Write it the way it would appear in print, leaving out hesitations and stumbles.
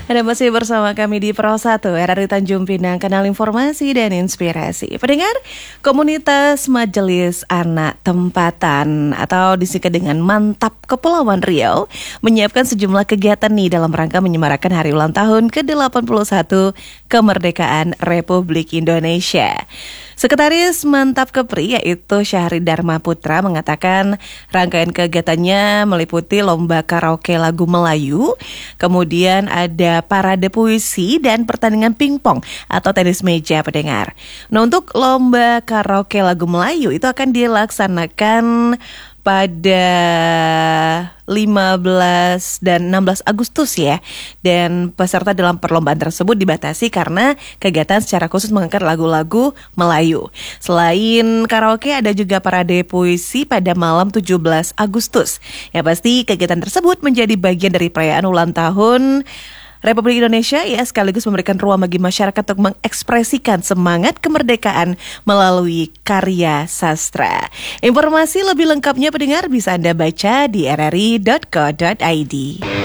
Anda masih bersama kami di Pro 1 RRI Tanjung Pinang, kanal informasi dan inspirasi. Pendengar, komunitas Majelis Anak Tempatan atau disingkat dengan Mantap Kepulauan Riau menyiapkan sejumlah kegiatan nih dalam rangka menyemarakan hari ulang tahun ke-81 kemerdekaan Republik Indonesia. Sekretaris Mantap Kepri yaitu Syahri Dharma Putra mengatakan rangkaian kegiatannya meliputi lomba karaoke lagu Melayu, kemudian ada parade puisi dan pertandingan pingpong atau tenis meja, pendengar. Nah, untuk lomba karaoke lagu Melayu itu akan dilaksanakan pada 15 dan 16 Agustus ya. Dan peserta dalam perlombaan tersebut dibatasi karena kegiatan secara khusus mengangkat lagu-lagu Melayu. Selain karaoke ada juga parade puisi pada malam 17 Agustus. Ya pasti kegiatan tersebut menjadi bagian dari perayaan ulang tahun Republik Indonesia ya, sekaligus memberikan ruang bagi masyarakat untuk mengekspresikan semangat kemerdekaan melalui karya sastra. Informasi lebih lengkapnya pendengar bisa Anda baca di rri.co.id.